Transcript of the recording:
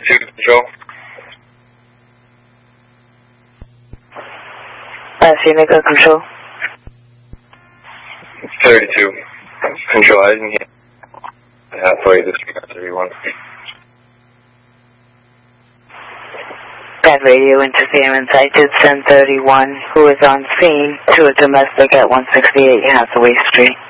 32 control. Phoenix control. 32 control. I didn't hear halfway to 31. Bad radio interference. I did send 31, who is on scene, to a domestic at 168 Hathaway Street.